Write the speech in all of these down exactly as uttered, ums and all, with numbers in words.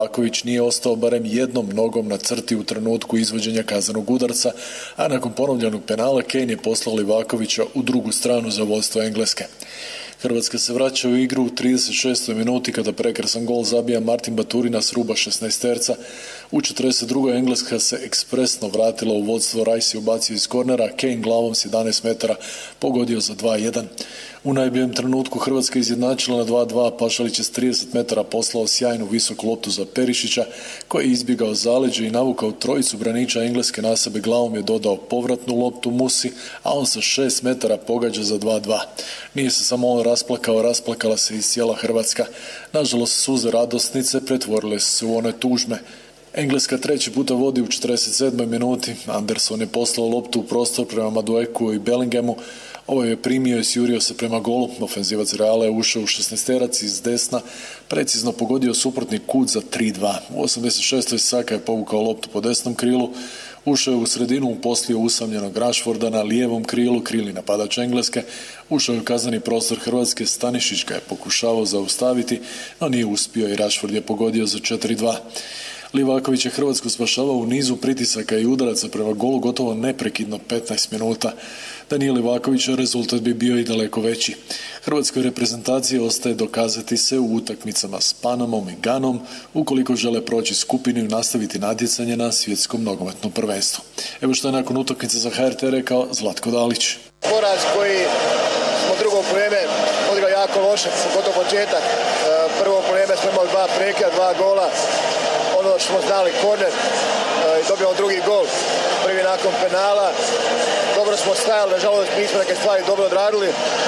Livaković nije ostao barem jednom nogom na crti u trenutku izvođenja kaznenog udarca, a nakon ponovljenog penala Kane je poslao Livakovića u drugu stranu za vodstvo Engleske. Hrvatska se vraća u igru u trideset šestoj minuti kada prekrasan gol zabija Martin Baturina s ruba šesnaesterca. U četrdeset drugoj Engleska se ekspresno vratila u vodstvo, Rice je ubacio iz kornera, Kane glavom s jedanaest metara pogodio za dva jedan. U najboljem trenutku Hrvatska izjednačila na dva dva, Pašalić je s trideset metara poslao sjajnu visoku loptu za Perišića, koji je izbjegao zaleđe i navukao trojicu braniča Engleske na sebe, glavom je dodao povratnu loptu Musi, a on sa šest metara pogađa za dva dva. Nije se samo on rasplakao, rasplakala se i cijela Hrvatska. Nažalost, suze radosnice pretvorile su se u one tužne. Engleska treći puta vodi u četrdeset sedmoj minuti. Anderson je poslao loptu u prostor prema Madueku i Bellinghamu. Ovo je primio i sjurio se prema golu. Ofenzivac Reala je ušao u šesnaesterac iz desna, precizno pogodio suprotni kut za tri dva. U osamdeset šestoj Saka je povukao loptu po desnom krilu, ušao je u sredinu, uposlio usamljenog Rashforda na lijevom krilu, krili napadač Engleske, ušao je u kazneni prostor Hrvatske, Stanišić ga je pokušavao zaustaviti, no nije uspio i Rashford je pogodio za četiri dva. Livaković je Hrvatsku spašavao u nizu pritisaka i udaraca prema golu gotovo neprekidno petnaest minuta. Da nije Livakovića, rezultat bi bio i daleko veći. Hrvatskoj reprezentaciji ostaje dokazati se u utakmicama s Panamom i Ganom, ukoliko žele proći skupinu i nastaviti natjecanje na svjetskom nogometnom prvenstvu. Evo što je nakon utakmice za H R T rekao Zlatko Dalić. Poraz koji smo drugo vrijeme odigrali jako loše, pogotovo početak. Prvo vrijeme smo imali dva prekida, dva gola. Ono što smo znali, korner, i dobijemo drugi gol, prvi nakon penala. Dobro smo stajali, nažalost nismo neke stvari dobro odradili.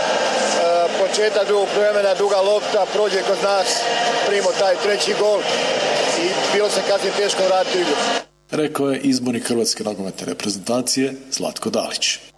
Početak drugog vremena, duga lopta, prođe kod nas, primimo taj treći gol i bilo se kasnije teško vratiti u igru. Rekao je izbornik Hrvatske nogometne reprezentacije Zlatko Dalić.